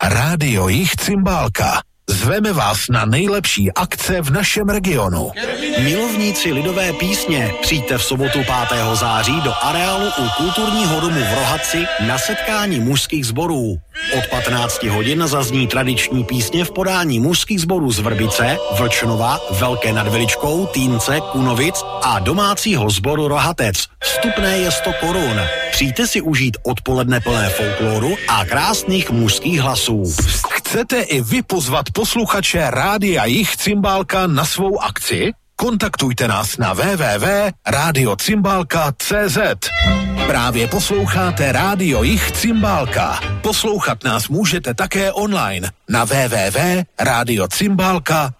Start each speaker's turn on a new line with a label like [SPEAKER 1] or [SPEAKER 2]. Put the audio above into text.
[SPEAKER 1] Rádio Jich Cymbálka. Zveme vás na nejlepší akce v našem regionu.
[SPEAKER 2] Milovníci lidové písně, přijďte v sobotu 5. září do areálu u Kulturního domu v Rohatci na setkání mužských sborů. Od 15 hodin zazní tradiční písně v podání mužských sborů z Vrbice, Vlčnova, Velké nad Veličkou, Týnce, Kunovic a domácího sboru Rohatec. Vstupné je 100 korun. Přijďte si užít odpoledne plné folkloru a krásných mužských hlasů.
[SPEAKER 1] Chcete i vy pozvat posluchače Rádia Jich Cymbálka na svou akci? Kontaktujte nás na www.radiocymbalka.cz. Právě posloucháte Rádio Jich Cymbálka. Poslouchat nás můžete také online na www.radiocymbalka.cz.